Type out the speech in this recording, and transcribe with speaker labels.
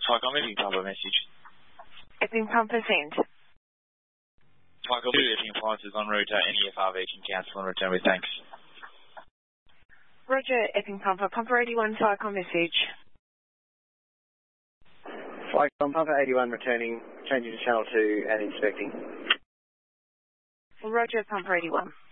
Speaker 1: Tycom, Epping Pumper message.
Speaker 2: Epping Pumper sent.
Speaker 1: Tycom, do Epping Appliances en route. Any FRV can cancel and return with thanks.
Speaker 2: Roger, Epping Pumper. Pumper 81, Tycom message.
Speaker 3: Tycom, Pumper 81 returning, changing to channel 2 and inspecting.
Speaker 2: Roger, Pumper 81.